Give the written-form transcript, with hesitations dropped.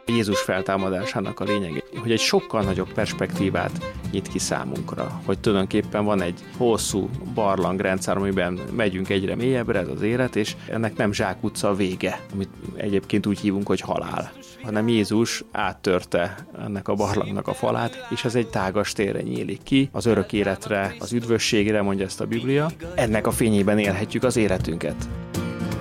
Jézus feltámadásának a lényege, hogy egy sokkal nagyobb perspektívát nyit ki számunkra, hogy tulajdonképpen van egy hosszú barlangrendszer, amiben megyünk egyre mélyebbre, ez az élet, és ennek nem zsákutca a vége, amit egyébként úgy hívunk, hogy halál, hanem Jézus áttörte ennek a barlangnak a falát, és ez egy tágas térre nyílik ki, az örök életre, az üdvösségre, mondja ezt a Biblia. Ennek a fényében élhetjük az életünket.